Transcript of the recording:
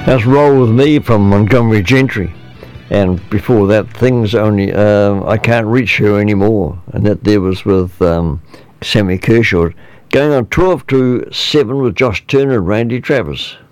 That's Roll With Me from Montgomery Gentry. And before that, Things Only, I Can't Reach Her Anymore. And that there was with Sammy Kershaw. Going on 12 to 7 with Josh Turner and Randy Travis.